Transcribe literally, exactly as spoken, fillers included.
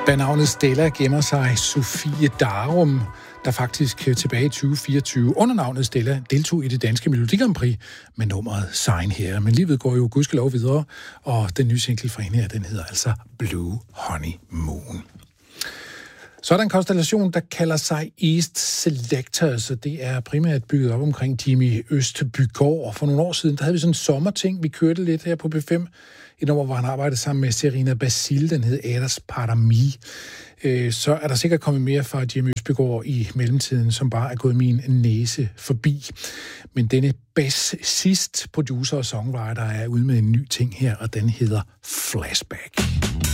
Bag navnet Stella gemmer sig Sofie Darum, der faktisk tilbage i tyve fireogtyve under navnet Stella deltog i det danske Melodi Grand Prix med nummeret Sign Here. Men livet går jo gudskelov videre, og den nye single fra hende her, den hedder altså Blue Honey Moon. Så er der en konstellation, der kalder sig East Selectors, og det er primært bygget op omkring Jimmy Østbygård. For nogle år siden, der havde vi sådan en sommerting, vi kørte lidt her på B fem, et nummer, hvor han arbejdede sammen med Serena Basil, den hed Adas Parami. Så er der sikkert kommet mere fra Jimmy Østbygård i mellemtiden, som bare er gået min næse forbi. Men denne bassist, producer og songwriter er ude med en ny ting her, og den hedder Flashback.